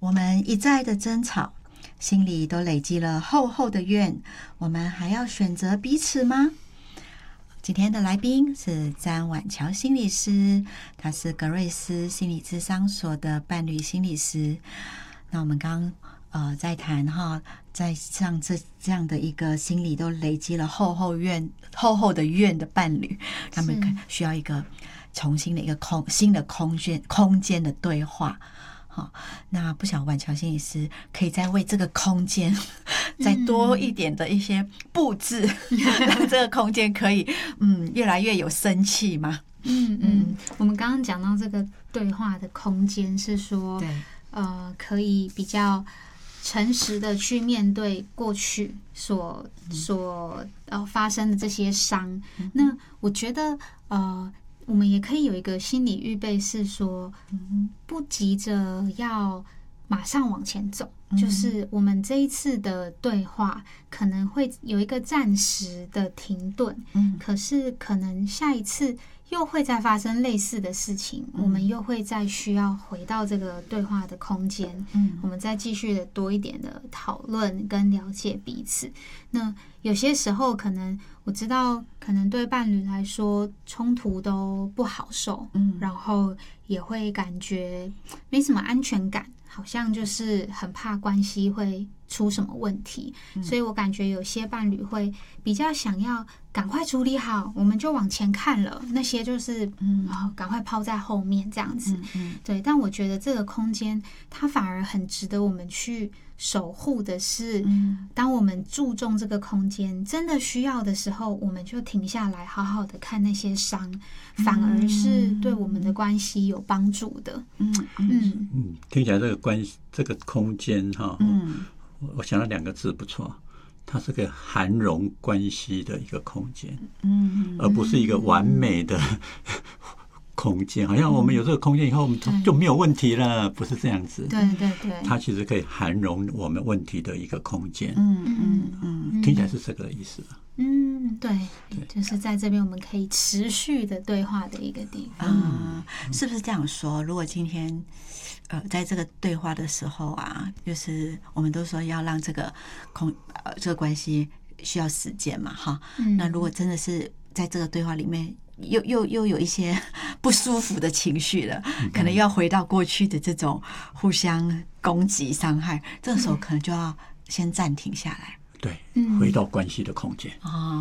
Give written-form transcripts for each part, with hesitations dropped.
我们一再的争吵，心里都累积了厚厚的怨，我们还要选择彼此吗？今天的来宾是詹婉乔心理师，他是格瑞斯心理咨商所的伴侣心理师。那我们刚在谈哈，在像这样的一个心里都累积了厚厚的怨的伴侣，他们需要一个重新的一个新的空间的对话。好，那不晓得婉乔心理师可以再为这个空间再多一点的一些布置，让这个空间可以越来越有生气吗？ 我们刚刚讲到这个对话的空间是说，可以比较诚实的去面对过去所发生的这些伤。那我觉得我们也可以有一个心理预备，是说不急着要马上往前走，就是我们这一次的对话可能会有一个暂时的停顿，可是可能下一次又会再发生类似的事情，我们又会再需要回到这个对话的空间，我们再继续的多一点的讨论跟了解彼此。那有些时候可能我知道，可能对伴侣来说冲突都不好受，然后也会感觉没什么安全感，好像就是很怕关系会出什么问题，所以我感觉有些伴侣会比较想要赶快处理好，我们就往前看了，那些就是赶快抛在后面这样子。对，但我觉得这个空间它反而很值得我们去守护的是，当我们注重这个空间真的需要的时候，我们就停下来好好的看那些伤，反而是对我们的关系有帮助的。 听起来这个空间哈，我想到两个字不错，它是个涵容关系的一个空间，而不是一个完美的空间，好像我们有这个空间以后，我们就没有问题了，不是这样子。 对， 它其实可以涵容我们问题的一个空间。听起来是这个意思。 对，就是在这边我们可以持续的对话的一个地方。 是不是这样说？如果今天在这个对话的时候啊，就是我们都说要让这个这个关系需要时间嘛，哈。那如果真的是在这个对话里面又有一些不舒服的情绪了，可能要回到过去的这种互相攻击伤害，这个时候可能就要先暂停下来。 对，回到关系的空间。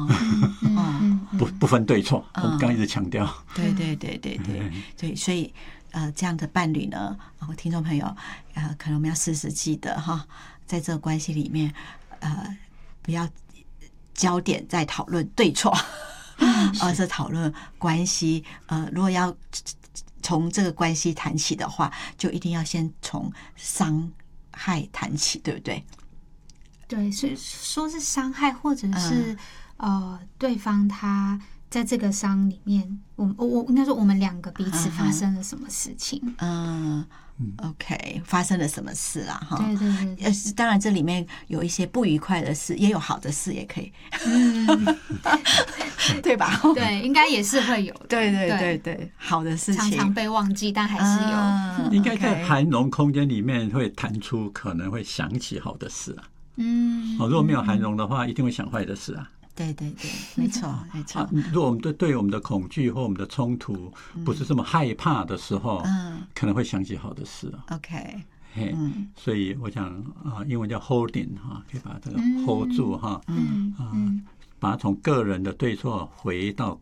不分对错，我们刚一直强调。 对，所以这样的伴侣呢，听众朋友，可能我们要时时记得哈，在这个关系里面，不要焦点在讨论对错，而是讨论关系。如果要从这个关系谈起的话，就一定要先从伤害谈起，对不对？ 对，所以说是伤害，或者是对方他在这个伤里面，我应该说我们两个彼此发生了什么事情。 OK， 发生了什么事啊？哈， 对， 当然这里面有一些不愉快的事，也有好的事，也可以，对吧？ 对，应该也是会有的。 对，好的事情常常被忘记，但还是有。 应该在涵容空间里面会弹出，可能会想起好的事啊。如果没有涵容的话，一定会想坏的事啊。 对，没错。 如果我们对我们的恐惧或我们的冲突不是这么害怕的时候，可能会想起好的事啊。 OK， 所以我想英文叫 holding 哈，可以把这个 hold 住哈，把它从个人的对错回到